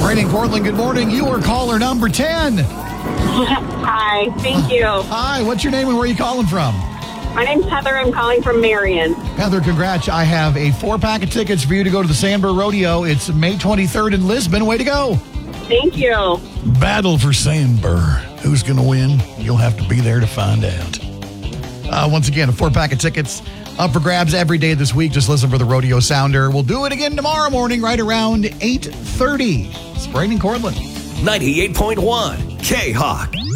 Brandon Cortland, good morning. You are caller number 10. Hi, thank you. Hi, what's your name and where are you calling from? My name's Heather. I'm calling from Marion. Heather, congrats. I have a 4-pack of tickets for you to go to the Sandburr Rodeo. It's May 23rd in Lisbon. Way to go. Thank you. Battle for Sandburr. Who's going to win? You'll have to be there to find out. Once again, a 4-pack of tickets up for grabs every day this week. Just listen for the Rodeo Sounder. We'll do it again tomorrow morning right around 8:30. It's Brandon Cortland. 98.1 K-Hawk.